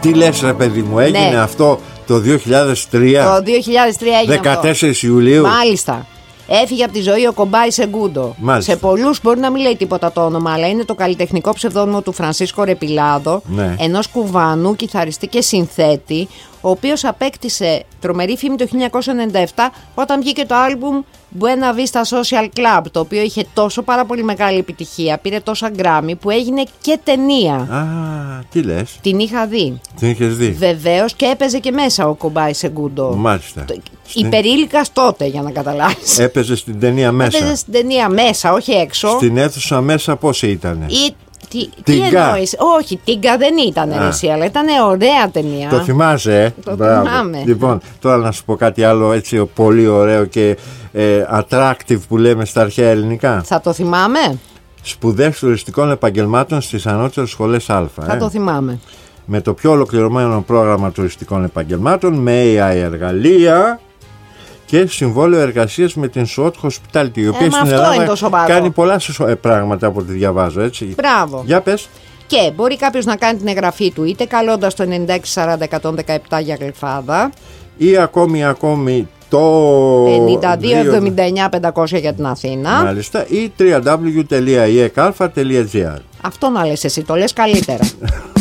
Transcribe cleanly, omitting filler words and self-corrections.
Τι λες ρε παιδί μου, έγινε Ναι. αυτό το 2003? Το 2003 έγινε 14 αυτό. Ιουλίου. Μάλιστα. Έφυγε από τη ζωή ο Κομπάι Σεγκούντο. Μάλιστα. Σε πολλούς μπορεί να μην λέει τίποτα το όνομα, αλλά είναι το καλλιτεχνικό ψευδόνυμο του Φρανσίσκο Ρεπιλάδο, Ναι. ενός Κουβανού κιθαριστή και συνθέτη, ο οποίος απέκτησε τρομερή φήμη το 1997 όταν βγήκε το άλμπουμ Buena Vista Social Club, το οποίο είχε τόσο πάρα πολύ μεγάλη επιτυχία, πήρε τόσα γκράμι που έγινε και ταινία. Α, τι λες? Την είχα δει. Την είχες δει? Βεβαίως, και έπαιζε και μέσα ο Κομπάι Σεγκούντο. Μάλιστα. Υπερήλικας τότε, για να καταλάβεις. Έπαιζε στην ταινία μέσα. Έπαιζε στην ταινία μέσα, όχι έξω. Στην αίθουσα μέσα πόση ήτανε? Τι Τίγκα. εννοείς? Όχι, Τίγκα δεν ήταν εσύ, αλλά ήταν ωραία ταινία. Το θυμάσαι, Το Μπράβο. θυμάμαι. Λοιπόν, τώρα να σου πω κάτι άλλο έτσι πολύ ωραίο και attractive που λέμε στα αρχαία ελληνικά. Θα το θυμάμαι. Σπουδές τουριστικών επαγγελμάτων στις ανώτερες σχολές Α. Θα το θυμάμαι. Με το πιο ολοκληρωμένο πρόγραμμα τουριστικών επαγγελμάτων, με AI εργαλεία και συμβόλαιο εργασίας με την SWOT Hospitality, η οποία μα στην αυτό Ελλάδα είναι το σοβαρό. κάνει πολλά πράγματα από ό,τι διαβάζω, έτσι. Μπράβο. Για πες. Και μπορεί κάποιος να κάνει την εγγραφή του είτε καλώντας το 9640-117 για Γλυφάδα, Ή ακόμη το 92-79-500 για την Αθήνα. Μάλιστα, ή www.iecalfa.gr. Αυτό να λες εσύ, το λες καλύτερα.